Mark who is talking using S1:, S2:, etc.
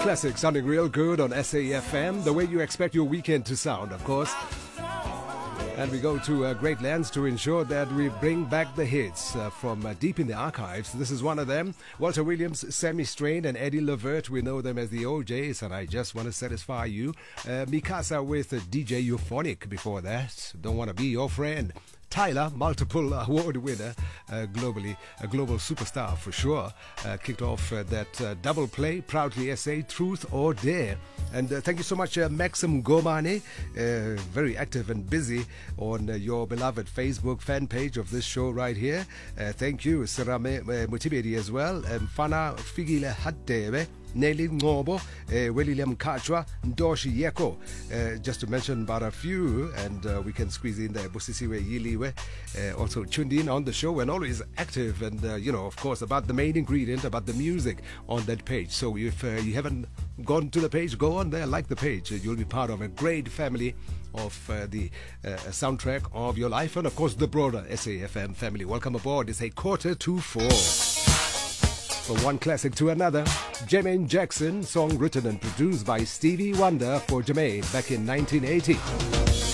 S1: Classic sounding real good on SAFM, the way you expect your weekend to sound, of course. And we go to great lengths to ensure that we bring back the hits from deep in the archives. This is one of them. Walter Williams, Sammy Strain, and Eddie Levert. We know them as the OJs, and I just want to satisfy you. Mikasa with DJ Euphonic before that. Don't want to be your friend. Tyler, multiple award winner, globally, a global superstar for sure, kicked off that double play, Proudly SA, Truth or Dare. And thank you so much, Maxim Gomane, very active and busy on your beloved Facebook fan page of this show right here. Thank you, Sirame Mutibedi as well, and Fana Figile Hattebe. Nelly Ngobo, William Kachwa, Ndoshi Yeko, just to mention about a few, and we can squeeze in there, Busisiwe Yiliwe, also tuned in on the show and always active, and of course, about the main ingredient, about the music on that page. So if you haven't gone to the page, go on there, like the page. You'll be part of a great family of the soundtrack of your life, and of course, the broader SAFM family. Welcome aboard. It's 4:45. From one classic to another, Jermaine Jackson, song written and produced by Stevie Wonder for Jermaine back in 1980.